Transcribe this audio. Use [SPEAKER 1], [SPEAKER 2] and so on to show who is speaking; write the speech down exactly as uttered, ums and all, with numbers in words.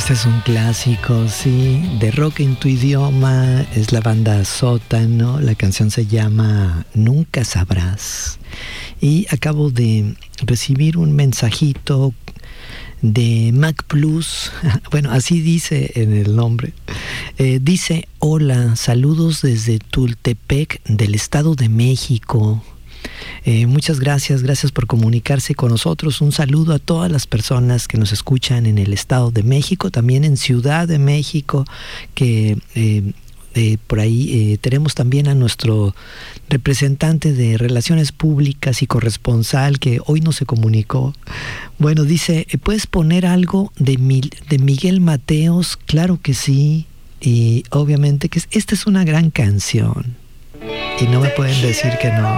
[SPEAKER 1] Este es un clásico, sí, de rock en tu idioma. Es la banda Sótano. La canción se llama Nunca Sabrás. Y acabo de recibir un mensajito de Mac Plus. Bueno, así dice en el nombre. Eh, dice: hola, saludos desde Tultepec, del Estado de México. Eh, muchas gracias, gracias por comunicarse con nosotros. Un saludo a todas las personas que nos escuchan en el Estado de México, también en Ciudad de México, que eh, eh, por ahí eh, tenemos también a nuestro representante de Relaciones Públicas y corresponsal que hoy no se comunicó. Bueno, dice: ¿puedes poner algo de, Mil, de Miguel Mateos? Claro que sí, y obviamente que esta es una gran canción y no me pueden decir que no.